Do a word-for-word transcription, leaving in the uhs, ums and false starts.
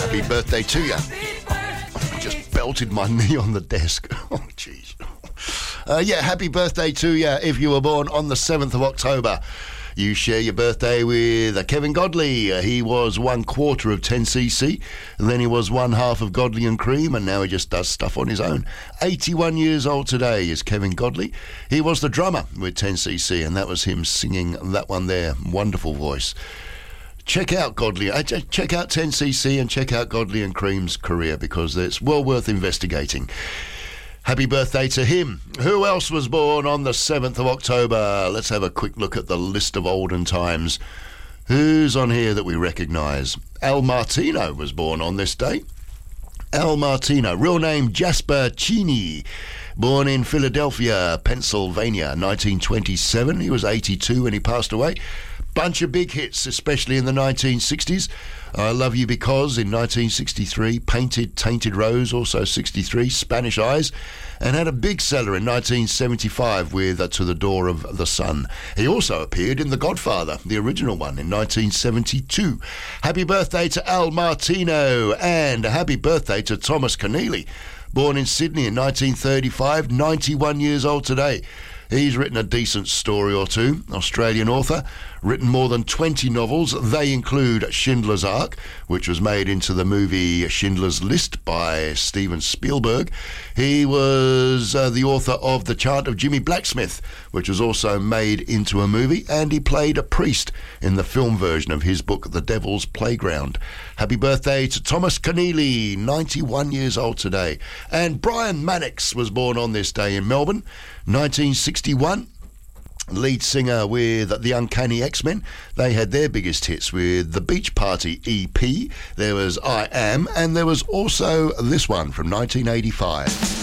Happy birthday to you. I just belted my knee on the desk. Oh, jeez. Uh, yeah, happy birthday to you if you were born on the seventh of October. You share your birthday with uh, Kevin Godley. Uh, he was one quarter of ten C C, and then he was one half of Godley and Cream, and now he just does stuff on his own. eighty-one years old today is Kevin Godley. He was the drummer with ten C C, and that was him singing that one there. Wonderful voice. Check out Godley, uh, check out ten C C and check out Godley and Cream's career, because it's well worth investigating. Happy birthday to him. Who else was born on the seventh of October? Let's have a quick look at the list of olden times. Who's on here that we recognise? Al Martino was born on this day. Al Martino, real name Jasper Cheney, born in Philadelphia, Pennsylvania, nineteen twenty-seven. He was eighty-two when he passed away. Bunch of big hits, especially in the nineteen sixties. I Love You Because in nineteen sixty-three, Painted Tainted Rose, also sixty-three, Spanish Eyes, and had a big seller in nineteen seventy-five with uh, To the Door of the Sun. He also appeared in The Godfather, the original one, in nineteen seventy-two. Happy birthday to Al Martino, and a happy birthday to Thomas Keneally, born in Sydney in nineteen thirty-five, ninety-one years old today. He's written a decent story or two. Australian author, written more than twenty novels. They include Schindler's Ark, which was made into the movie Schindler's List by Steven Spielberg. He was uh, the author of The Chant of Jimmy Blacksmith, which was also made into a movie, and he played a priest in the film version of his book The Devil's Playground. Happy birthday to Thomas Keneally, ninety-one years old today. And Brian Mannix was born on this day in Melbourne, nineteen sixty-one. Lead singer with the Uncanny X-Men. They had their biggest hits with the Beach Party E P. There was I Am, and there was also this one from nineteen eighty-five.